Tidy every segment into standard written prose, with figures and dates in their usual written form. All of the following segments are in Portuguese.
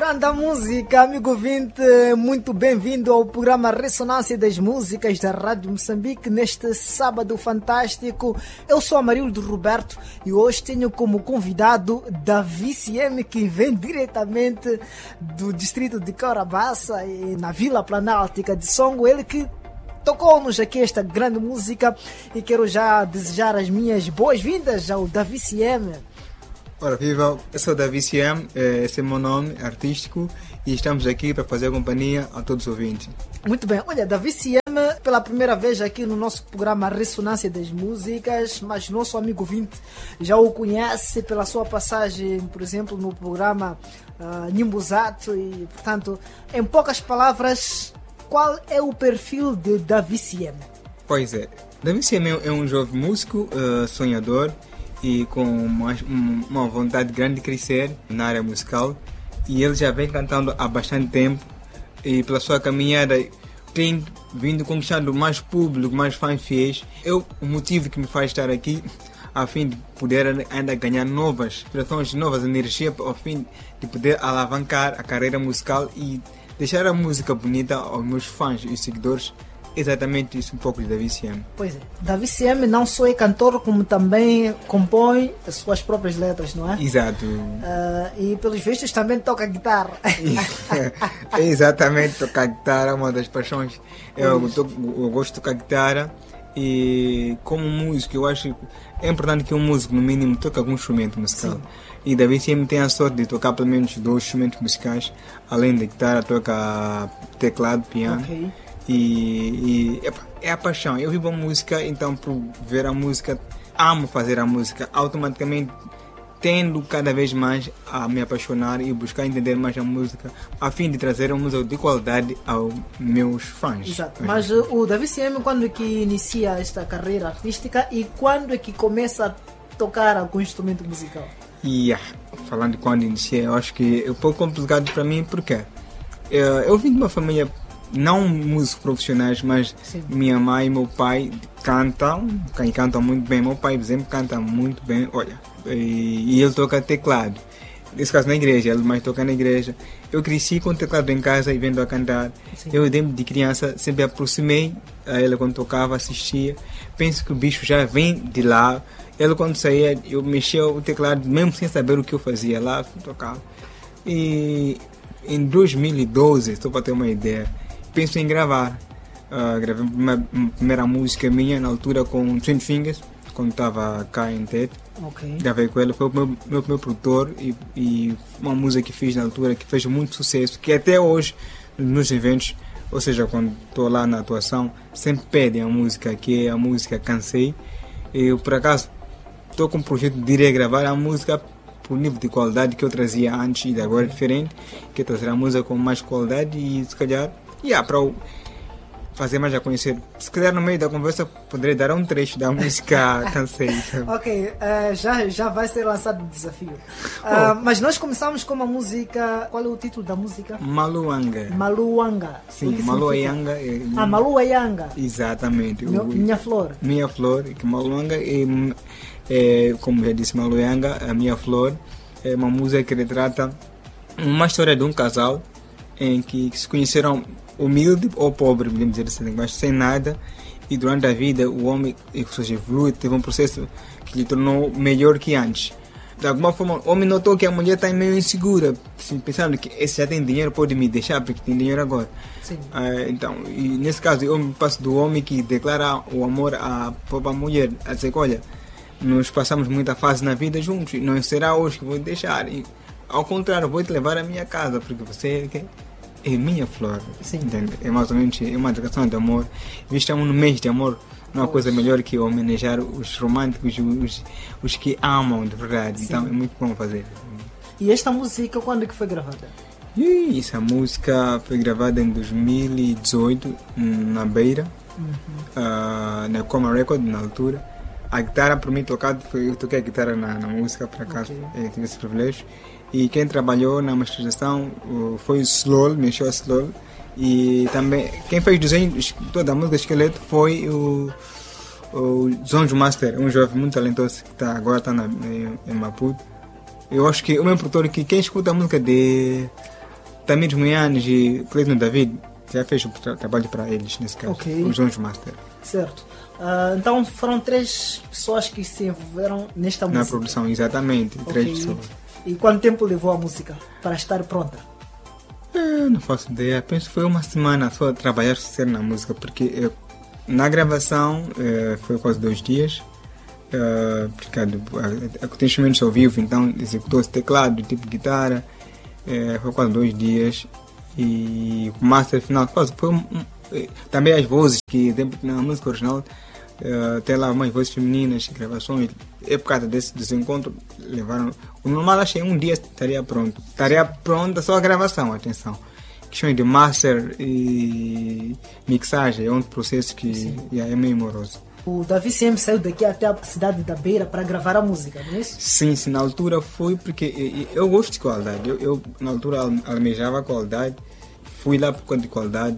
Grande música, amigo ouvinte, muito bem-vindo ao programa Ressonância das Músicas da Rádio Moçambique neste sábado fantástico. Eu sou Amarildo Roberto e hoje tenho como convidado Davi CM, que vem diretamente do distrito de Corabaça e na Vila Planáltica de Songo. Ele que tocou-nos aqui esta grande música e quero já desejar as minhas boas-vindas ao Davi CM. Ora, viva, eu sou Davi CM, esse é o meu nome artístico e estamos aqui para fazer companhia a todos os ouvintes. Muito bem, olha, Davi CM, pela primeira vez aqui no nosso programa Ressonância das Músicas, mas nosso amigo ouvinte já o conhece pela sua passagem, por exemplo, no programa Nimbuzato e, portanto, em poucas palavras, qual é o perfil de Davi CM? Pois é, Davi CM é um jovem músico, sonhador, e com uma vontade grande de crescer na área musical, e ele já vem cantando há bastante tempo e pela sua caminhada tem vindo conquistando mais público, mais fãs fiéis. O motivo que me faz estar aqui a fim de poder ainda ganhar novas inspirações, novas energias, a fim de poder alavancar a carreira musical e deixar a música bonita aos meus fãs e seguidores. Exatamente isso, um pouco de Davi CM. Pois é, Davi CM não só é cantor, como também compõe as suas próprias letras, não é? Exato. E pelos vistos também toca guitarra. Exatamente, tocar guitarra é uma das paixões. Eu gosto de tocar guitarra e como músico eu acho que é importante que um músico no mínimo toque algum instrumento musical. Sim. E Davi CM tem a sorte de tocar pelo menos 2 instrumentos musicais, além da guitarra toca teclado, piano. Okay. E é a paixão. Eu vivo a música, então por ver a música, amo fazer a música, automaticamente tendo cada vez mais a me apaixonar e buscar entender mais a música, a fim de trazer uma música de qualidade aos meus fãs. Exato. Mas o Davi CM, quando é que inicia esta carreira artística e quando é que começa a tocar algum instrumento musical? Falando de quando iniciei, eu acho que é um pouco complicado para mim, porque eu vim de uma família não músicos profissionais, mas sim, minha mãe e meu pai cantam muito bem. Meu pai, por exemplo, canta muito bem, olha, e ele toca teclado. Nesse caso na igreja, ele mais toca na igreja. Eu cresci com o teclado em casa e vendo a cantar. Sim. Eu, desde de criança, sempre aproximei a ele quando tocava, assistia. Penso que o bicho já vem de lá. Ele, quando saía, eu mexia o teclado, mesmo sem saber o que eu fazia lá, tocava. E em 2012, só para ter uma ideia, penso em gravar. Gravei a primeira música minha na altura com Twin Fingers, quando estava cá em Tete. Okay. Gravei com ele, foi o meu produtor e uma música que fiz na altura que fez muito sucesso, que até hoje nos meus eventos, ou seja, quando estou lá na atuação, sempre pedem a música, que é a música Cansei. Eu, por acaso, estou com um projeto de ir gravar a música por nível de qualidade que eu trazia antes e de agora é diferente, que é trazer a música com mais qualidade e se calhar para fazer mais a conhecer. Se calhar no meio da conversa poderei dar um trecho da música Cansei. Ok, já vai ser lançado o desafio. Mas nós começamos com uma música. Qual é o título da música? Maluanga. Maluanga. Sim, Maluanga. Maluanga. Exatamente. Minha flor. Minha flor, que Maluanga é, como já disse, Maluanga, a Minha Flor, é uma música que retrata uma história de um casal em que se conheceram humilde ou pobre, podemos dizer assim, mas sem nada, e durante a vida o homem, ou seja, evoluiu, teve um processo que lhe tornou melhor que antes. De alguma forma, o homem notou que a mulher está meio insegura, assim, pensando que esse já tem dinheiro, pode me deixar porque tem dinheiro agora. Sim. Então, e nesse caso, eu passo do homem que declara o amor à própria mulher, a dizer, olha, nós passamos muita fase na vida juntos, não será hoje que vou te deixar, e, ao contrário, vou te levar à minha casa, porque você é minha flor. Sim. É mais ou menos uma declaração de amor. Estamos no mês de amor, não há coisa melhor que homenagear os românticos, os que amam de verdade. Sim. Então é muito bom fazer. E esta música quando é que foi gravada? Essa música foi gravada em 2018 na Beira, na Coma Record na altura. A guitarra por mim tocada, eu toquei a guitarra na música, por acaso, tive esse privilégio. E quem trabalhou na masterização foi o Slol, mexeu a Slol. E também, quem fez desenho, toda a música Esqueleto foi o Zonjo Master, um jovem muito talentoso que agora está em Maputo. Eu acho que o meu produtor, que quem escuta a música de Tamir Moianes e Cleiton David, já fez o trabalho para eles, nesse caso, os Jones Master. Certo. Então foram 3 pessoas que se envolveram nesta música. Na produção, exatamente, 3 pessoas. E quanto tempo levou a música para estar pronta? Não faço ideia, penso que foi uma semana só a trabalhar sério na música, porque na gravação foi quase 2 dias, porque tem instrumentos ao vivo, então executou-se teclado, tipo guitarra, foi quase 2 dias, e o master final quase foi também as vozes, que na música original tem lá umas vozes femininas, gravações, por causa desse desencontro levaram. O normal achei um dia estaria pronta só a gravação, atenção. Questões de master e mixagem é um processo que é meio moroso. O Davi CM saiu daqui até a cidade da Beira para gravar a música, não é isso? Sim, na altura foi porque eu gosto de qualidade. Eu na altura almejava a qualidade, fui lá por conta de qualidade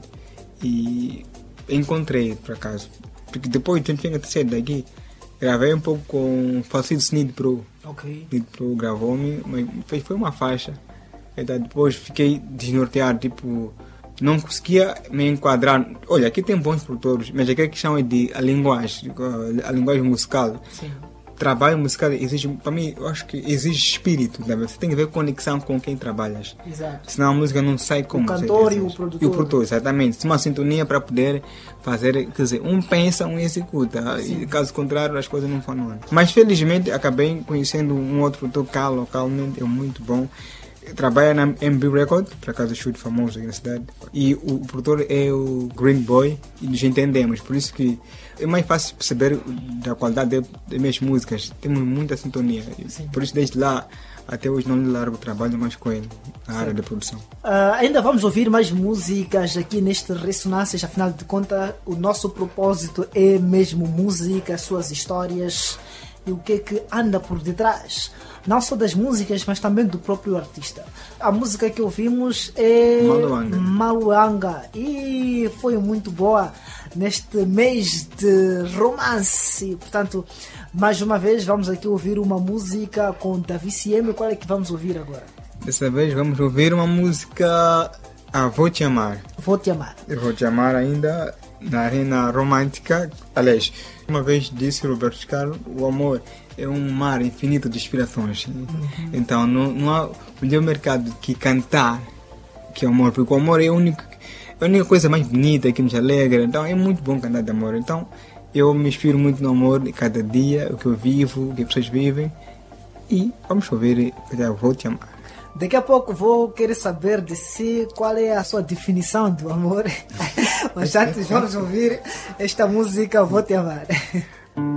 e encontrei, por acaso. Porque depois de um tempo que saí daqui, gravei um pouco com o falecido Snid Pro. Snid Pro gravou-me, mas foi uma faixa. Então, depois fiquei desnorteado, tipo, não conseguia me enquadrar. Olha, aqui tem bons produtores, mas aqui é que chamam de a linguagem musical. Sim. Trabalho musical exige, para mim, eu acho que exige espírito, né? Você tem que ver conexão com quem trabalhas. Exato. Senão a música não sai como o cantor e o produtor. E o produtor, exatamente. Tem uma sintonia para poder fazer, quer dizer, um pensa, um executa. E caso contrário, as coisas não funcionam. Mas felizmente acabei conhecendo um outro produtor cá localmente, é muito bom. Trabalha na MB Record, por acaso chute famoso aqui na cidade. E o produtor é o Green Boy, e nos entendemos, por isso que é mais fácil perceber da qualidade das minhas músicas. Temos muita sintonia. Por isso, desde lá até hoje, não lhe largo o trabalho mais com ele na área da produção. Ainda vamos ouvir mais músicas aqui neste Ressonâncias. Afinal de contas, o nosso propósito é mesmo música, suas histórias e o que anda por detrás. Não só das músicas, mas também do próprio artista. A música que ouvimos é Maluanga e foi muito boa neste mês de romance. Portanto, mais uma vez vamos aqui ouvir uma música com Davi CM. Qual é que vamos ouvir agora? Dessa vez vamos ouvir uma música Vou Te Amar. Vou Te Amar. Vou Te Amar ainda na arena romântica. Aliás, uma vez disse Roberto Carlos, o amor é um mar infinito de inspirações. Então não há melhor mercado que cantar que o amor, porque o amor é a única coisa mais bonita que nos alegra. Então é muito bom cantar de amor. Então eu me inspiro muito no amor de cada dia, o que eu vivo, o que as pessoas vivem, e vamos ouvir Vou Te Amar. Daqui a pouco vou querer saber de si qual é a sua definição do amor. Mas antes vamos ouvir esta música Vou Te Amar.